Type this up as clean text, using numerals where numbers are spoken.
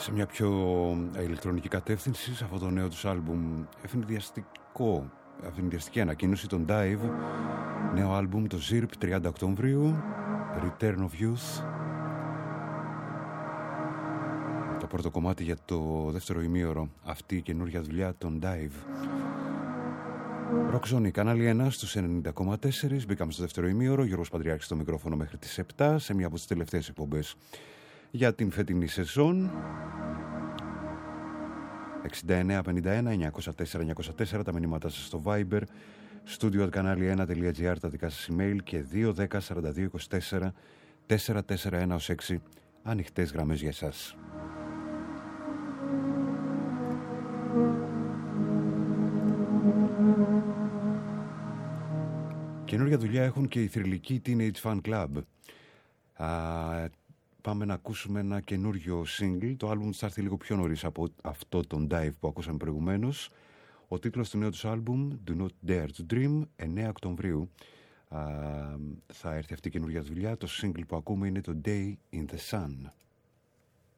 σε μια πιο ηλεκτρονική κατεύθυνση. Σε αυτό το νέο τους άλμπουμ ευνηδιαστική ανακοίνωση, τον Dive, νέο άλμπουμ, το Zirp, 30 Οκτωβρίου, Return of Youth. Το πρώτο κομμάτι για το δεύτερο ημίωρο, αυτή η καινούργια δουλειά, τον Dive. Rock Zone, κανάλι 1 στους 90,4. Μπήκαμε στο δεύτερο ημίωρο. Γιώργος Παντριάρχης στο μικρόφωνο μέχρι τις 7, σε μια από τις τελευταίες εκπομπές για την φετινή σεζόν. 6951-904-904 τα μηνύματά σας στο Viber, studio@kanali1.gr τα δικά σας email και 210-4224-441-6 ανοιχτές γραμμές για εσάς. Καινούργια δουλειά έχουν και οι θρυλικοί Teenage Fan Club. Πάμε να ακούσουμε ένα καινούριο single. Το άλμπουμ θα έρθει λίγο πιο νωρίς από αυτό τον Dive που ακούσαμε προηγουμένως. Ο τίτλος του νέου τους άλμπουμ, Do Not Dare to Dream, 9 Οκτωβρίου θα έρθει αυτή η καινούργια δουλειά. Το single που ακούμε είναι το Day in the Sun.